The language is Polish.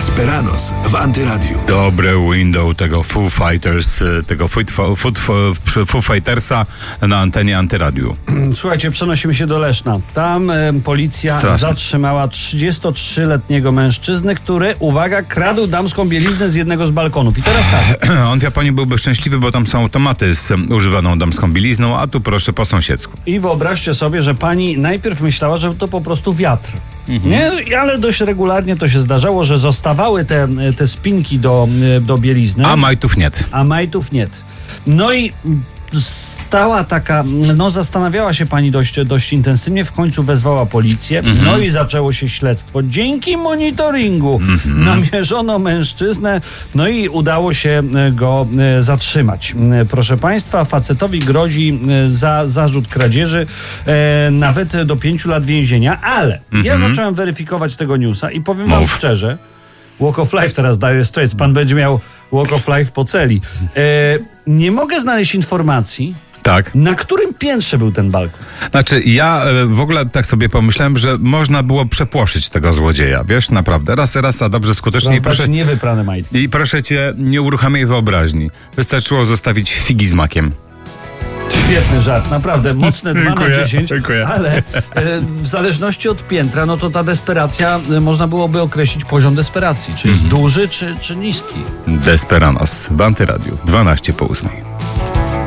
Desperados w Antyradiu. Dobre window tego Foo Fighters, tego Foo Fightersa na antenie Antyradiu. Słuchajcie, przenosimy się do Leszna. Tam policja Straszne. zatrzymała 33-letniego mężczyznę, który, uwaga, kradł damską bieliznę z jednego z balkonów. I teraz tak. On w Japonii byłby szczęśliwy, bo tam są automaty z używaną damską bielizną, a tu proszę po sąsiedzku. I wyobraźcie sobie, że pani najpierw myślała, że to po prostu wiatr. Nie? Ale dość regularnie to się zdarzało, że zostawały te spinki do bielizny. A majtów nie. A majtów nie. No i stała taka, zastanawiała się pani dość intensywnie, w końcu wezwała policję, no i zaczęło się śledztwo. Dzięki monitoringu namierzono mężczyznę, no i udało się go zatrzymać. Proszę państwa, facetowi grozi za zarzut kradzieży nawet do 5 lat więzienia, ale ja zacząłem weryfikować tego newsa i powiem wam szczerze, Walk of Life teraz Dire Straits, pan będzie miał Walk of Life po celi. Nie mogę znaleźć informacji, Tak. na którym piętrze był ten balkon. Znaczy, ja w ogóle tak sobie pomyślałem, że można było przepłoszyć tego złodzieja, wiesz, naprawdę. Raz, a dobrze, skutecznie. Proszę, niewyprane majtki. I proszę cię, nie uruchamiaj wyobraźni. Wystarczyło zostawić figi z makiem. Świetny żart, naprawdę, mocne 2 na 10, dziękuję. ale w zależności od piętra, no to ta desperacja, można byłoby określić poziom desperacji, czy jest duży, czy niski. Desperados w Antyradiu, 12 po 8.